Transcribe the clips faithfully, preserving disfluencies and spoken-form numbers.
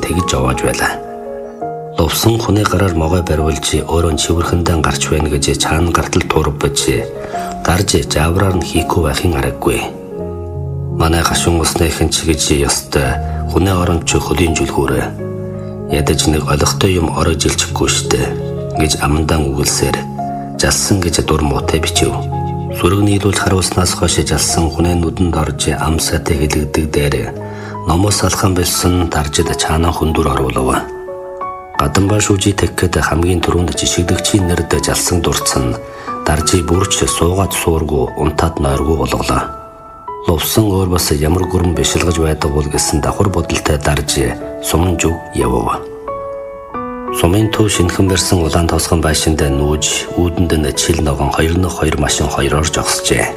тэгж явааж байлаа. Лувсан хүний гараар могой бариулж өөрөө чивэрхэндээ гарч байна гэж цаана гартал туурбаж гарж жавраар нь хийхгүй байхын аргагүй. Манай гашуун усныхын чигэж ёстой хүний оронд ч хөлийн жүлгүүрээ ядаж нэг олигтой юм орож илчихгүй штэ гэж амандаа үгэлсээр жалсан гэж дур муутай бичив. Сүрэг нийлүүл харуулснаас хойш жалсан хүний нүдэнд орж амсаатай хэлэгдэг дээр номоос алхан болсон даржид цаана хүндүр оруулав. Гадамбаа шүүжи тэккэд хамгийн түрүүнд жишигдэгчийн нэрд жалсан дурдсан даржи бүрч суугаад суургүй унтаад нойргүй болголоо. Лувсан өөр бас ямар гүрэн бишилгэж байдаг бол гэсэн давхар бодолтой даржи сумын зүг явв. Сумын төв шинхэн барьсан улаан тоосгон байшинд нүүж үүдэнд нь чил ногоон хоёр нөх хоёр машин хоёроор жогсжээ.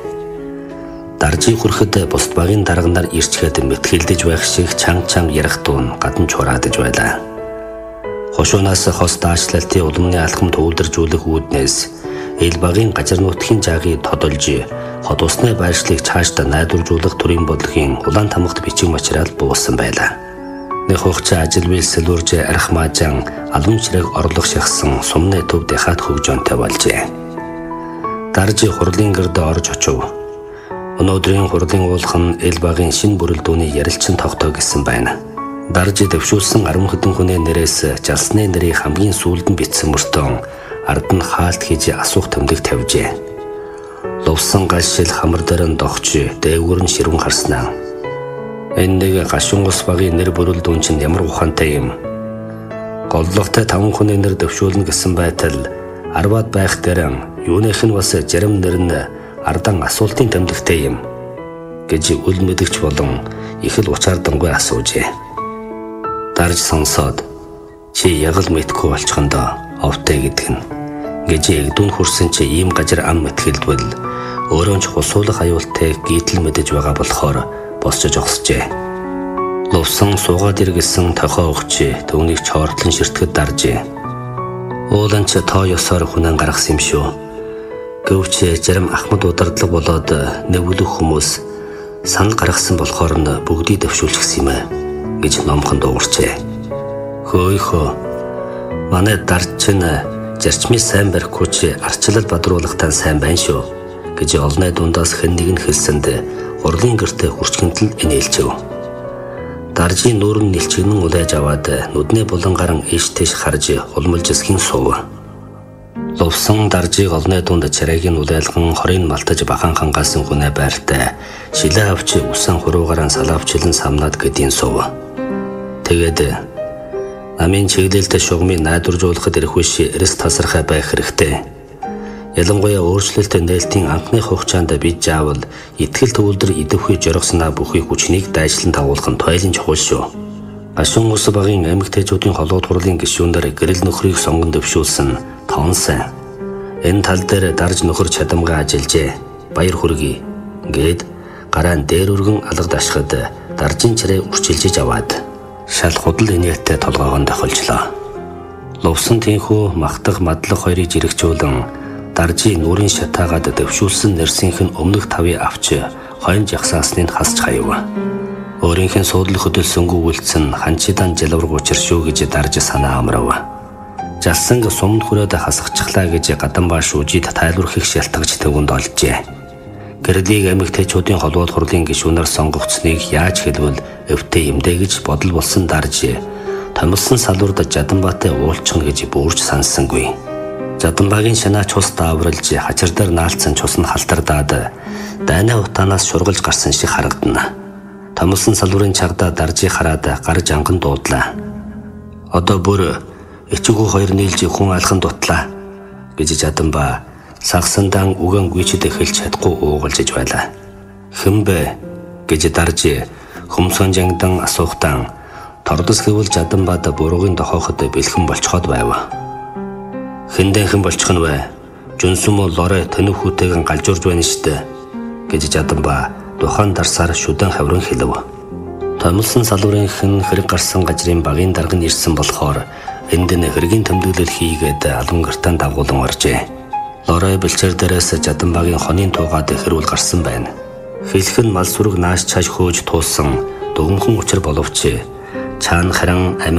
Даржи хүрэхэд бусд багийн дарганаар ирчгээд мэтгэлдэж байх шиг чанга чанга ярих дуун гадна чураадж байлаа. Хошуунаас хос даашлалтын улмны алхам төвлөржүүлэх үүднээс эл багийн гажир нутгийн жаагийг тодолж хот усны байршлыг цаашдаа найдваржуулах төрийн бодлогын улаан тамгад бичиг материал буусан байлаа. Нэг хугацаа ажил биелсэлүрж арх маажан албан чирэг орлох шахсан сумны төв дахиад хөгжөөнтэй болжээ. Даржи хурлын гэрд орж очив. Өнөөдрийн хурлын уулхан эл багийн шинэ бүрэлдүүний ярилцсан тогтоо гэсэн байна. Даржи дэвшүүлсэн арван хэдэн хүний нэрээс жалсны нэрийг хамгийн сүүлд нь бичсэн мөртөө ард нь хаалт хийж асуух тэмдэг тавьжээ. Лувсан гашил хамар дээр нь догч дээгүүр нь ширүүн харснаа. Энэ нэг гашуун ус багийн нэр бүрэлдүүн чинь ямар ухаантай юм. Голлогтой таван хүний нэр дэвшүүлнэ гэсэн байтал арваад байх дээр юуных нь бас зарим нэр нь ардан асуултын тэмдэгтэй юм гэж үл мэдэгч болон их л учаардангуй асуужээ. Дарж сонсоод чи яг л мэдгүй болчихондоо овтой гэдэг нь гэж эгдүүн хурсан чи ийм гажир ам мэтгэлдвэл өөрөө ч хусуулах аюултай гítэл мэдэж байгаа болохоор босч жогсжээ. Лувсан суугаад иргэсэн тохоо өгч төвнийг чортлон ширтгэд даржээ. Уулан ч тоо ёсоор хүнэн гаргасан юм шүү. Гэвч зарим ахмад удардлаг болоод нэвлэх хүмүүс санал гаргасан болохоор нь бүгдийг дэвшүүлчихсэн юм аа гэж номхон дуугарчээ. Хөөйхөө манай дарж чинь зарчмын сайн барихгүй ч арчлал бадруулахтаа сайн байна шүү гэж олонний дундаас хэн нэг нь хэлсэнд хурлын гэртээ хурцгэнтэл инээлчив. Даржийн нүүр нь нэлчгэнэн улайж аваад нүдний булангаран иш тэш харж хулмулж эсхийн суув. Лувсан даржийг олонний дунд чарайгийн улайлган хорийн малтаж бахан хангаасан хүнээ байртай шилээ авч усан хуруугараа салаавчлан самнаад гэдийн суув. Тэгээд намын чиглэлтэй шугамыг найдваржуулахад эрхвэш эрэс тасархай байх хэрэгтэй. Ялангуяа өөрчлөлтөд нээлтийн анхны хугацаанд бид заавал итгэл төвлөр идэвхий жоргосноо бүхий хүчнийг дайшлан тавуулах нь тойлын чухал шүү. Гашуун ус багийн эмэгтэйчүүдийн холбоот хурлын гишүүнээр гэрэл нөхрийг сонгон дэвшүүлсэн тоонсан. Энэ тал дээр дарж нөхөр чадамгаа ажиллажээ. Баяр хүргэе гээд гараан дээр өргөн алга дашхад даржин чирээ үрчилжиж аваад шал худал инээдтэй толгоогоо давхолжлоо. Лувсан тийхүү махтах мадлах хоёрыг жирэгчүүлэн даржи нүрийн шатаагаад дэвшүүлсэн нэрсийнх нь өмнөх тавыг авч хойно жагсаасныг хасч хаяв. Өөрийнх нь суудлах хөдөлсөнгөө үлдсэн ханчидан жалвар гучир шүү гэж дарж санаа амрав. Жалсанг сумд хүрээд хасахчлаа гэж гадамбаа шүүжид тайлбархийг шалтгаж төвөнд олжээ. Гэрлийг эмэгтэйчүүдийн холбоот хурлын гишүүнээр сонгогдсныг яаж хэлвэл өвтэй юмдэ гэж бодол болсон дарж томилсон салуурд Жаданбаатай уулчна гэж бүрж санссангүй. Жаданбаагийн шанаач ус даавралж хачир дээр наалцсан цус нь халтардаад дайны утаанаас шургалж гарсан шиг харагдана. Томилсон салуурын чардаа даржийг хараад гар жанган дуудлаа. Одоо бүр ичгүү хоёр нийлж хүн алхан дутлаа гэж Жаданбаа сагсандан үгэн гүйчэд эхэлж чадахгүй уугалж байлаа. Хэн бэ гэж дарж хөмсөн жангдан асуухтан тордос гэвэл Жаданбаада буруугийн дохооход бэлхэн болцоход байв. Хэндэн хэн болчих нь вэ? Жүнсүм лорой тэнэг хүүтэйгэн галжуурж байна штэ гэж Жаданбаа духан дарсаар шүдэн хаврын хэлв. Томилсон салуурын хэн хэрэг гарсан гажрын багийн дарга ирсэн болохоор энд нь хэргийн тэмдэглэл хийгээд албан гартаа дагуулan оржээ. Лорой бэлчээр дээрээс Жаданбаагийн хонын туугаад хэрүүл гарсан байна. Хэлхэн мал сүрэг нааш чааш хөөж туусан дугнхан учир боловч цаана харин